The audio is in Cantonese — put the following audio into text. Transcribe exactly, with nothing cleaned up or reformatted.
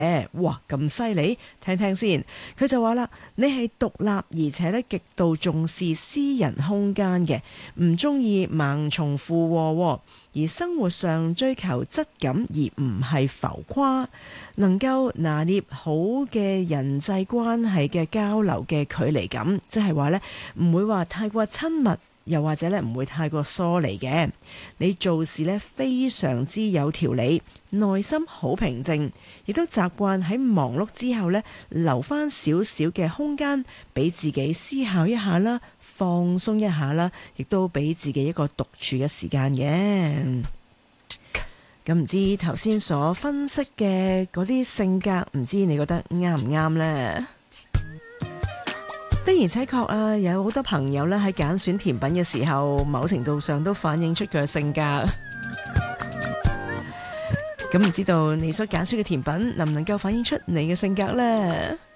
誒，哇咁犀利，聽聽先。佢就話啦，你係獨立而且咧極度重視私人空間嘅，唔中意盲從附和，而生活上追求質感而唔係浮誇，能夠拿捏好嘅人際關係嘅交流嘅距離感，即係話呢唔會話太過親密，又或者咧唔會太過疏離嘅。你做事咧非常之有條理，內心好平靜，亦都習慣喺忙碌之後咧留翻少少嘅空間俾自己思考一下啦，放鬆一下啦，亦都俾自己一個獨處嘅時間嘅。咁唔知頭先所分析嘅嗰啲性格，唔知你覺得啱唔啱呢？的而且確啊，有好多朋友咧喺揀選甜品嘅時候，某程度上都反映出佢嘅性格。咁唔知道你所揀選嘅甜品能唔能夠反映出你嘅性格呢？